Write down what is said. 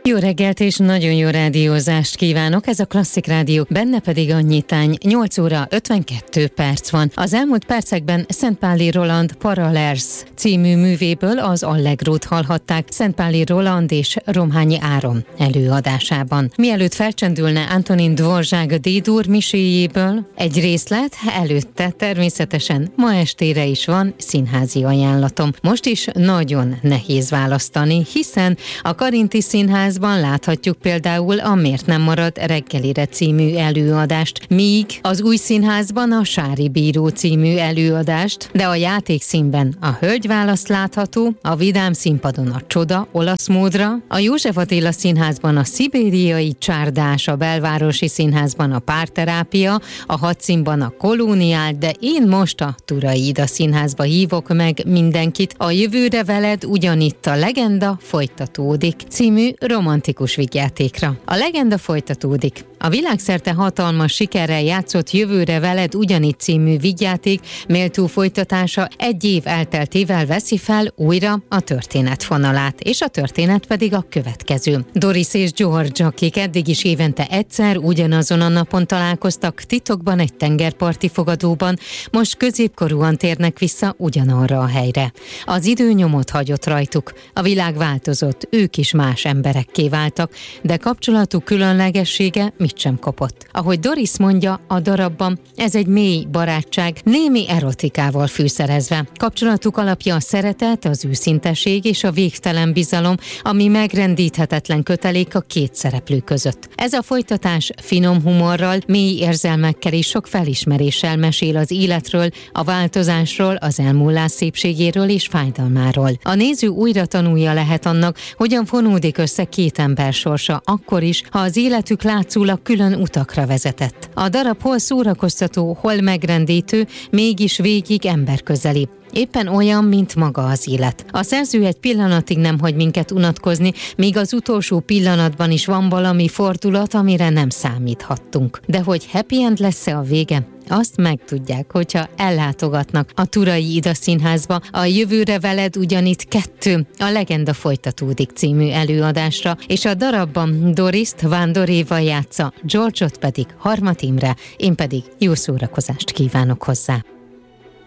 Jó reggelt és nagyon jó rádiózást kívánok, ez a Klasszik Rádió, benne pedig a nyitány. 8 óra 52 perc van. Az elmúlt percekben Szentpáli Roland Parallels című művéből az Allegrót hallhatták Szentpáli Roland és Romhányi Áron előadásában. Mielőtt felcsendülne Antonin Dvorzsák D-dur miséjéből egy részlet, előtte természetesen ma estére is van színházi ajánlatom. Most is nagyon nehéz választani, hiszen a Karinti Színház láthatjuk például a Miért nem marad reggelire című előadást, míg az Új Színházban a Sári Bíró című előadást, de a Játékszínben a Hölgyválaszt látható, a Vidám Színpadon a Csoda olasz módra, a József Attila Színházban a Szibériai csárdás, a Belvárosi Színházban a Párterápia, a Hadszínban a Kolóniál, de én most a Turai Ida Színházba hívok meg mindenkit. A Jövőre veled ugyanitt a legenda folytatódik című romantikus vígjátékra. A legenda folytatódik. A világszerte hatalmas sikerrel játszott Jövőre veled ugyanitt című vígjáték méltó folytatása egy év elteltével veszi fel újra a történet fonalát, és a történet pedig a következő. Doris és George, akik eddig is évente egyszer ugyanazon a napon találkoztak titokban egy tengerparti fogadóban, most középkorúan térnek vissza ugyanarra a helyre. Az idő nyomot hagyott rajtuk, a világ változott, ők is más emberekké váltak, de kapcsolatuk különlegessége mit sem kapott. Ahogy Doris mondja a darabban, ez egy mély barátság, némi erotikával fűszerezve. Kapcsolatuk alapja a szeretet, az őszinteség és a végtelen bizalom, ami megrendíthetetlen kötelék a két szereplő között. Ez a folytatás finom humorral, mély érzelmekkel és sok felismeréssel mesél az életről, a változásról, az elmúlás szépségéről és fájdalmáról. A néző újra tanulja lehet annak, hogyan fonódik össze két ember sorsa, akkor is, ha az életük látszólag külön utakra vezetett. A darab hol szórakoztató, hol megrendítő, mégis végig emberközeli. Éppen olyan, mint maga az élet. A szerző egy pillanatig nem hagy minket unatkozni, még az utolsó pillanatban is van valami fordulat, amire nem számíthattunk. De hogy happy end lesz-e a vége? Azt megtudják, hogyha ellátogatnak a Turai Ida Színházba a Jövőre veled ugyanitt 2, a legenda folytatódik című előadásra, és a darabban Dorist Vándor Éva játsza, George-ot pedig Harmat Imre, én pedig jó szórakozást kívánok hozzá.